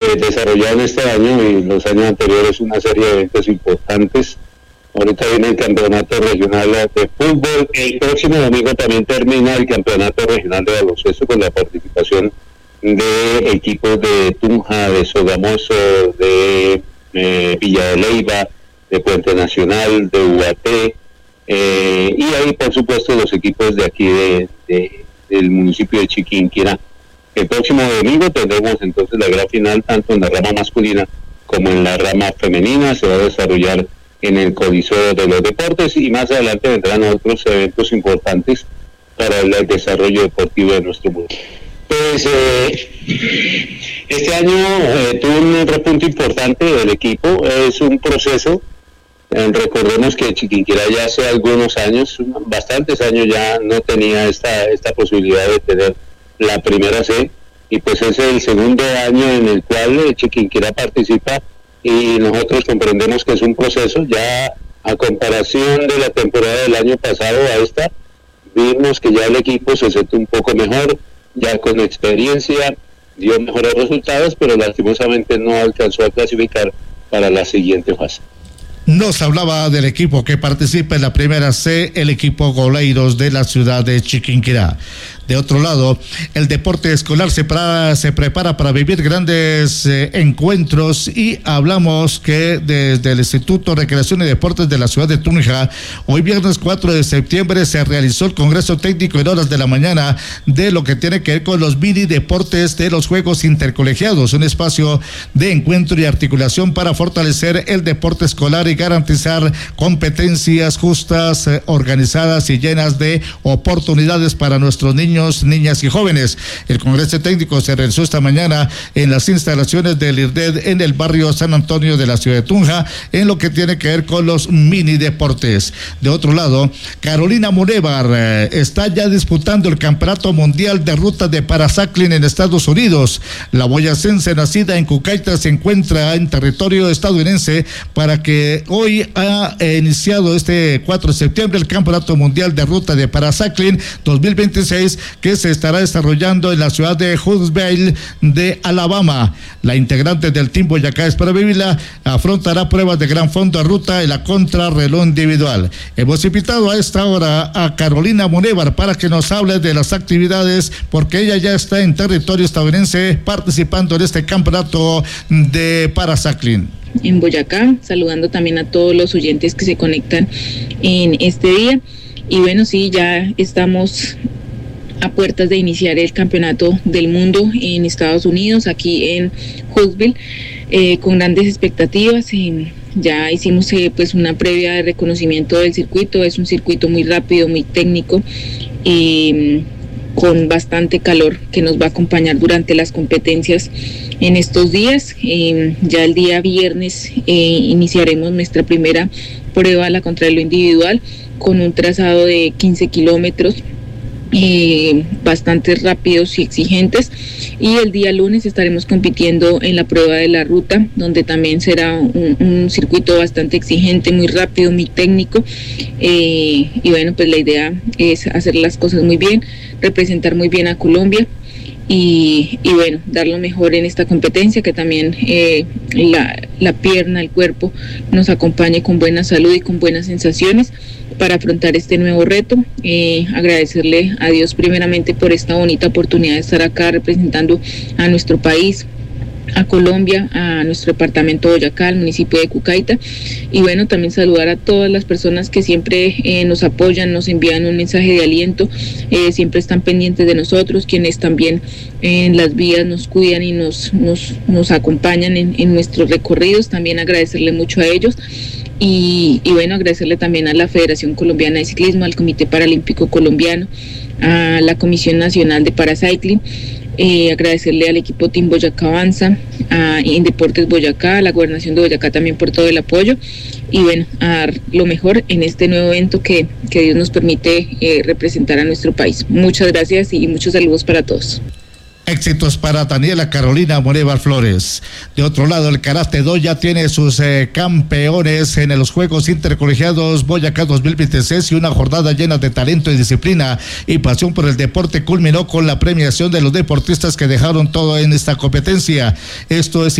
desarrollaron este año y los años anteriores una serie de eventos importantes. Ahorita viene el campeonato regional de fútbol. El próximo domingo también termina el campeonato regional de baloncesto con la participación de equipos de Tunja, de Sogamoso, de Villa de Leyva, de Puente Nacional, de Ubaté, y ahí por supuesto los equipos de aquí del municipio de Chiquinquirá. El próximo domingo tendremos entonces la gran final tanto en la rama masculina como en la rama femenina. Se va a desarrollar en el Coliseo de los Deportes y más adelante vendrán otros eventos importantes para el desarrollo deportivo de nuestro mundo. Pues este año tuvo un repunte importante del equipo. Es un proceso. Recordemos que Chiquinquirá ya hace algunos años, bastantes años ya no tenía esta posibilidad de tener la primera C, y pues es el segundo año en el cual Chiquinquirá participa y nosotros comprendemos que es un proceso. Ya a comparación de la temporada del año pasado a esta, vimos que ya el equipo se siente un poco mejor, ya con experiencia, dio mejores resultados, pero lastimosamente no alcanzó a clasificar para la siguiente fase. Nos hablaba del equipo que participa en la primera C, el equipo Goleiros de la ciudad de Chiquinquirá. De otro lado, el deporte escolar se prepara para vivir grandes encuentros, y hablamos que desde el Instituto de Recreación y Deportes de la ciudad de Tunja, hoy viernes 4 de septiembre se realizó el Congreso Técnico en horas de la mañana de lo que tiene que ver con los mini deportes de los Juegos Intercolegiados, un espacio de encuentro y articulación para fortalecer el deporte escolar y garantizar competencias justas, organizadas y llenas de oportunidades para nuestros niños, niñas y jóvenes. El Congreso Técnico se realizó esta mañana en las instalaciones del IRDED en el barrio San Antonio de la ciudad de Tunja, en lo que tiene que ver con los mini deportes. De otro lado, Carolina Monévar está ya disputando el Campeonato Mundial de Ruta de Paracycling en Estados Unidos. La boyacense, nacida en Cucaita, se encuentra en territorio estadounidense para que hoy ha iniciado este 4 de septiembre el Campeonato Mundial de Ruta de Paracycling 2026, que se estará desarrollando en la ciudad de Huntsville de Alabama. La integrante del Team Boyacá Espera Vivirla afrontará pruebas de gran fondo a ruta en la contrarreloj individual. Hemos invitado a esta hora a Carolina Monévar para que nos hable de las actividades, porque ella ya está en territorio estadounidense participando en este campeonato de Paracycling en Boyacá, saludando también a todos los oyentes que se conectan en este día. Y bueno, sí, ya estamos a puertas de iniciar el campeonato del mundo en Estados Unidos, aquí en Huntsville, con grandes expectativas. Ya hicimos pues una previa de reconocimiento del circuito. Es un circuito muy rápido, muy técnico, con bastante calor, que nos va a acompañar durante las competencias en estos días. Ya el día viernes iniciaremos nuestra primera prueba a la contrarreloj individual con un trazado de 15 kilómetros, bastante rápidos y exigentes, y el día lunes estaremos compitiendo en la prueba de la ruta, donde también será un circuito bastante exigente, muy rápido, muy técnico, y bueno, pues la idea es hacer las cosas muy bien, representar muy bien a Colombia y bueno, dar lo mejor en esta competencia, que también la pierna, el cuerpo nos acompañe con buena salud y con buenas sensaciones para afrontar este nuevo reto. Agradecerle a Dios primeramente por esta bonita oportunidad de estar acá representando a nuestro país, a Colombia, a nuestro departamento de Boyacá, al municipio de Cucaita, y bueno, también saludar a todas las personas que siempre nos apoyan, nos envían un mensaje de aliento, siempre están pendientes de nosotros, quienes también en las vías nos cuidan y nos acompañan en nuestros recorridos. También agradecerle mucho a ellos. Y bueno, agradecerle también a la Federación Colombiana de Ciclismo, al Comité Paralímpico Colombiano, a la Comisión Nacional de Paracycling, agradecerle al equipo Team Boyacá Avanza, a Indeportes Boyacá, a la Gobernación de Boyacá también por todo el apoyo, y bueno, a dar lo mejor en este nuevo evento que Dios nos permite representar a nuestro país. Muchas gracias y muchos saludos para todos. Éxitos para Daniela Carolina Monévar Flores. De otro lado, el Karate Do ya tiene sus campeones en los Juegos Intercolegiados Boyacá 2026, y una jornada llena de talento y disciplina y pasión por el deporte culminó con la premiación de los deportistas que dejaron todo en esta competencia. Esto es